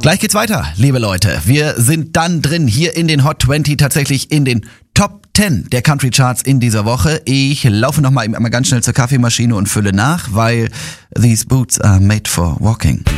Gleich geht's weiter, liebe Leute. Wir sind dann drin hier in den Hot 20, tatsächlich in den Top 10 der Country Charts in dieser Woche. Ich laufe nochmal ganz schnell zur Kaffeemaschine und fülle nach, weil these boots are made for walking.